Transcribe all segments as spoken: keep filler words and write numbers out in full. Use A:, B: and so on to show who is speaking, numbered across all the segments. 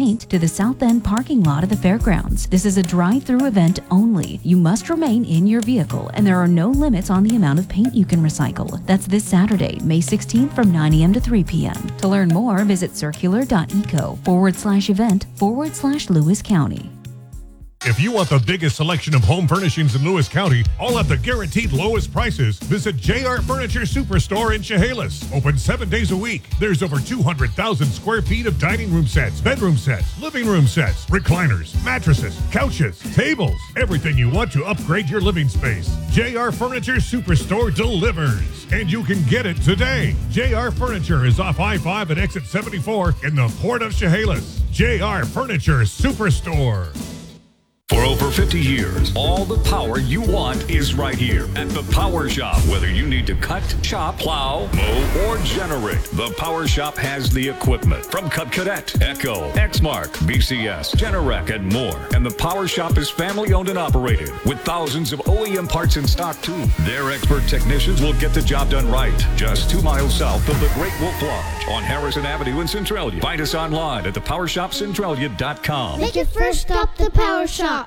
A: paint to the South End parking lot of the fairgrounds. This is a drive-through event only. You must remain in your vehicle, and there are no limits on the amount of paint you can recycle. That's this Saturday, May sixteenth from nine a.m. to three p.m. To learn more, visit circular.eco forward slash event forward slash Lewis County.
B: If you want the biggest selection of home furnishings in Lewis County, all at the guaranteed lowest prices, visit J R Furniture Superstore in Chehalis. Open seven days a week. There's over two hundred thousand square feet of dining room sets, bedroom sets, living room sets, recliners, mattresses, couches, tables, everything you want to upgrade your living space. J R Furniture Superstore delivers, and you can get it today. J R Furniture is off I five at exit seventy-four in the Port of Chehalis. J R Furniture Superstore.
C: For over fifty years, all the power you want is right here at the Power Shop. Whether you need to cut, chop, plow, mow, or generate, the Power Shop has the equipment from Cut Cadet, Echo, Exmark, B C S, Generac, and more. And the Power Shop is family owned and operated with thousands of O E M parts in stock too. Their expert technicians will get the job done right. Just two miles south of the Great Wolf Lodge on Harrison Avenue in Centralia. Find us online at the power shop centralia dot com.
D: Make your first stop the Power Shop.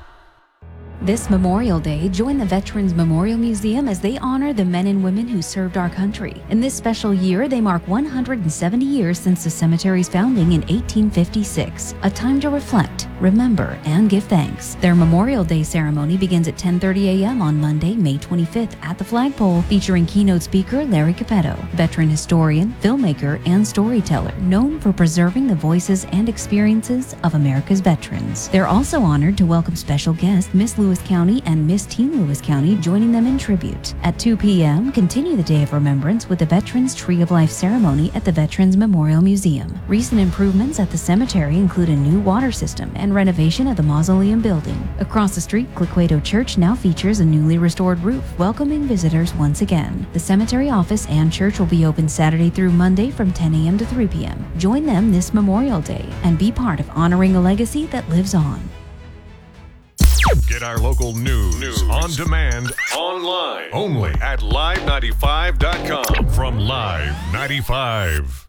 A: This Memorial Day, join the Veterans Memorial Museum as they honor the men and women who served our country. In this special year, they mark one hundred seventy years since the cemetery's founding in eighteen fifty-six. A time to reflect, remember, and give thanks. Their Memorial Day ceremony begins at ten thirty a.m. on Monday, May twenty-fifth at the flagpole, featuring keynote speaker Larry Capetto, veteran historian, filmmaker, and storyteller known for preserving the voices and experiences of America's veterans. They're also honored to welcome special guest Miss Lewis County and Miss Teen Lewis County, joining them in tribute. At two p.m., continue the Day of Remembrance with the Veterans Tree of Life ceremony at the Veterans Memorial Museum. Recent improvements at the cemetery include a new water system and renovation of the mausoleum building. Across the street, Cliqueto Church now features a newly restored roof, welcoming visitors once again. The cemetery office and church will be open Saturday through Monday from ten a.m. to three p.m. Join them this Memorial Day and be part of honoring a legacy that lives on.
B: Get our local news, news on demand online only at live ninety-five dot com from Live ninety-five.